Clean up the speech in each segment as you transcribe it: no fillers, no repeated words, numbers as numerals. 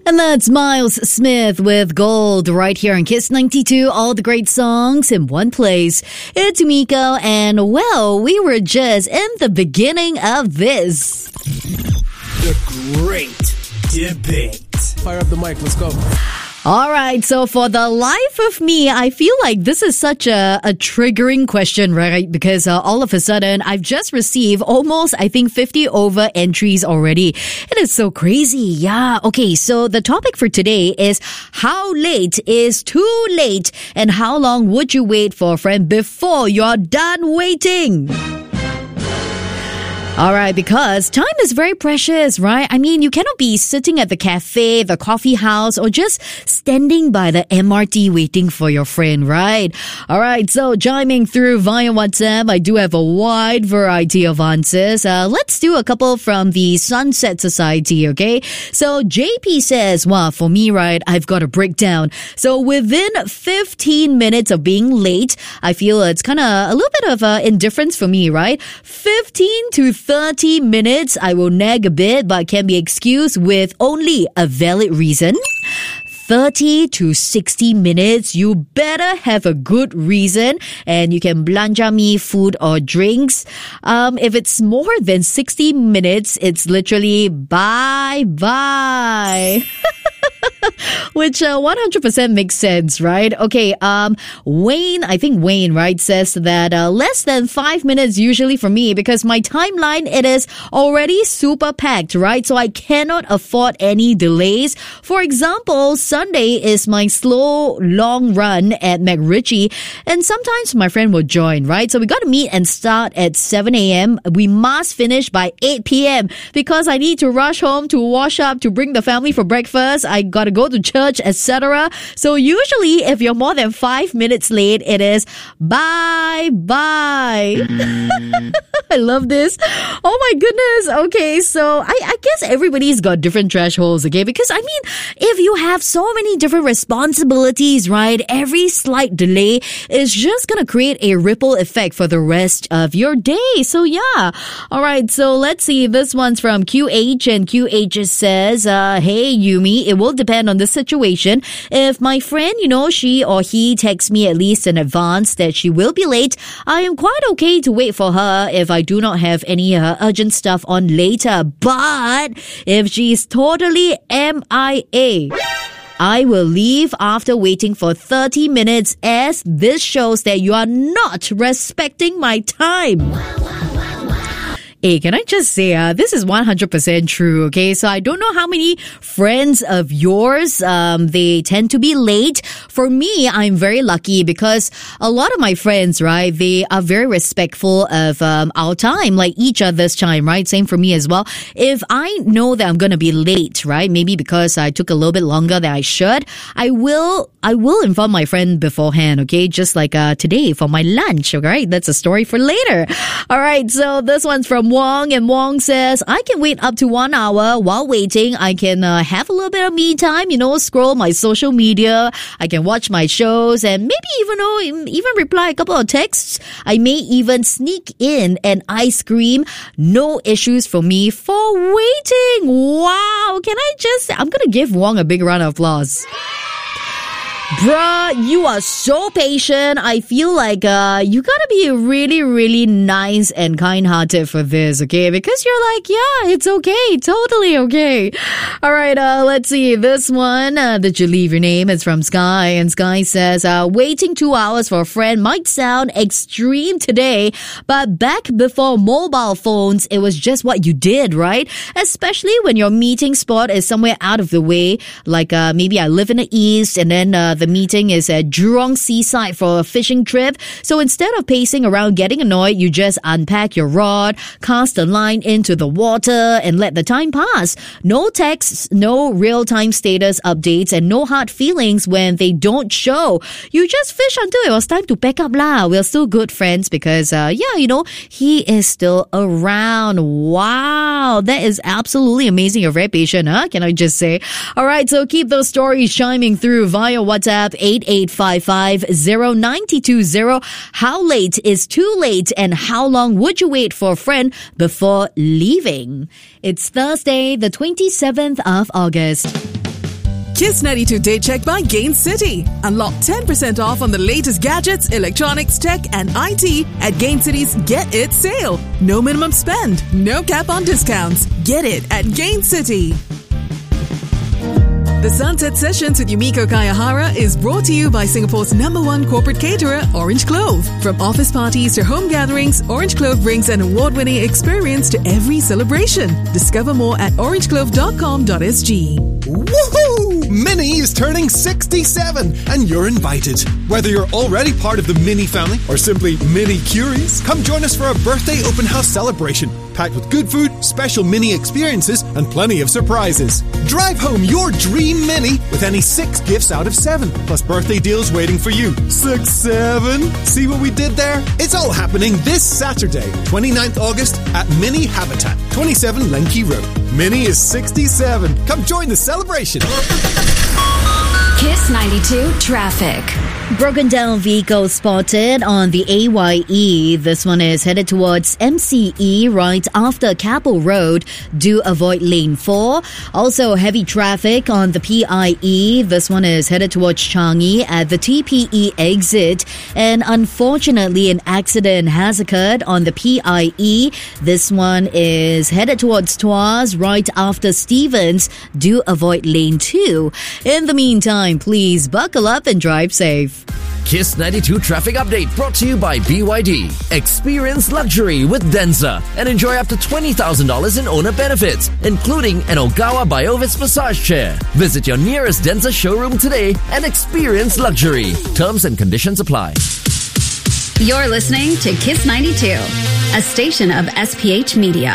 And that's Miles Smith with Gold right here on Kiss 92. All the great songs in one place. It's Miko, and well, we were just in the beginning of this. The Great Debate. Fire up the mic, let's go. All right, so for the life of me, I feel like this is such a triggering question, right? Because all of a sudden, I've just received almost, I think, 50 over entries already. It is so crazy. Yeah. Okay, so the topic for today is how late is too late, and how long would you wait for a friend before you're done waiting? All right, because time is very precious, right? I mean, you cannot be sitting at the cafe, the coffee house, or just standing by the MRT waiting for your friend, right? All right, so chiming through via WhatsApp, I do have a wide variety of answers. Let's do a couple from the Sunset Society, okay? So JP says, wow, for me, right, I've got a breakdown. So within 15 minutes of being late, I feel it's kind of a little bit of indifference for me, right? 15 to 30 minutes, I will nag a bit, but can be excused with only a valid reason. 30 to 60 minutes, you better have a good reason, and you can belanja me food or drinks. If it's more than 60 minutes, it's literally bye-bye. Which 100% makes sense, right? Okay, Wayne, I think Wayne, right, says that less than 5 minutes usually for me, because my timeline, it is already super packed, right? So I cannot afford any delays. For example, Sunday is my slow, long run at McRitchie, and sometimes my friend will join, right? So we got to meet and start at 7 a.m. We must finish by 8 p.m. because I need to rush home to wash up, to bring the family for breakfast. I got to go to church, etc. So usually, if you're more than 5 minutes late, it is bye-bye. I love this. Oh my goodness. Okay, so I guess everybody's got different thresholds, okay? Because, I mean, if you have so many different responsibilities, right, every slight delay is just gonna create a ripple effect for the rest of your day. So, yeah. All right, so let's see. This one's from QH, and QH says, hey, Yumi, it will depend on the situation. If my friend, she or he texts me at least in advance that she will be late, I am quite okay to wait for her if I do not have any urgent stuff on later. But if she's totally MIA, I will leave after waiting for 30 minutes, as this shows that you are not respecting my time. Hey, can I just say, this is 100% true, okay? So I don't know how many friends of yours, they tend to be late. For me, I'm very lucky because a lot of my friends, right, they are very respectful of our time, like each other's time, right? Same for me as well. If I know that I'm going to be late, right, maybe because I took a little bit longer than I should, I will inform my friend beforehand, okay? Just like today for my lunch, okay? That's a story for later. All right, so this one's from Wong, and Wong says, I can wait up to 1 hour. While waiting, I can have a little bit of me time, scroll my social media. I can watch my shows and maybe even reply a couple of texts. I may even sneak in an ice cream. No issues for me for waiting. Wow. I'm going to give Wong a big round of applause. Bruh, you are so patient. I feel like you gotta be really, really nice and kind-hearted for this, okay? Because you're like, yeah, it's okay. Totally okay. All right, let's see. This one, did you leave your name? It's from Sky. And Sky says, waiting 2 hours for a friend might sound extreme today, but back before mobile phones, it was just what you did, right? Especially when your meeting spot is somewhere out of the way. Like maybe I live in the East, and then the meeting is at Jurong Seaside for a fishing trip. So instead of pacing around getting annoyed, you just unpack your rod, cast a line into the water, and let the time pass. No texts, no real-time status updates, and no hard feelings when they don't show. You just fish until it was time to pack up lah. We're still good friends because, he is still around. Wow, that is absolutely amazing. You're very patient, huh? Can I just say? All right, so keep those stories chiming through via WhatsApp. 8855-0920. How late is too late, and how long would you wait for a friend before leaving? It's Thursday, the 27th of August. Kiss 92 Day Check by Gain City. Unlock 10% off on the latest gadgets, electronics, tech, and IT at Gain City's Get It sale. No minimum spend, no cap on discounts. Get it at Gain City. The Sunset Sessions with Yumiko Kayahara is brought to you by Singapore's #1 corporate caterer, Orange Clove. From office parties to home gatherings, Orange Clove brings an award-winning experience to every celebration. Discover more at orangeclove.com.sg. Woohoo! Minnie is turning 67 and you're invited. Whether you're already part of the Minnie family or simply Minnie curious, come join us for a birthday open house celebration packed with good food, special Minnie experiences and plenty of surprises. Drive home your dream Minnie with any 6 gifts out of 7 plus birthday deals waiting for you. 6, 7. See what we did there? It's all happening this Saturday, 29th August at Minnie Habitat, 27 Lenki Road. Minnie is 67. Come join the celebration. Kiss 92 Traffic. Broken down vehicle spotted on the AYE. This one is headed towards MCE right after Keppel Road. Do avoid lane 4. Also heavy traffic on the PIE. This one is headed towards Changi at the TPE exit. And unfortunately, an accident has occurred on the PIE. This one is headed towards Tuas right after Stevens. Do avoid lane 2. In the meantime, please buckle up and drive safe. Kiss 92 Traffic Update brought to you by BYD. Experience luxury with Denza and enjoy up to $20,000 in owner benefits, including an Ogawa Biovis massage chair. Visit your nearest Denza showroom today and experience luxury. Terms and conditions apply. You're listening to Kiss 92, a station of SPH Media.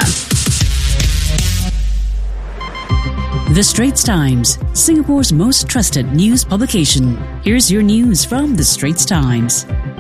The Straits Times, Singapore's most trusted news publication. Here's your news from The Straits Times.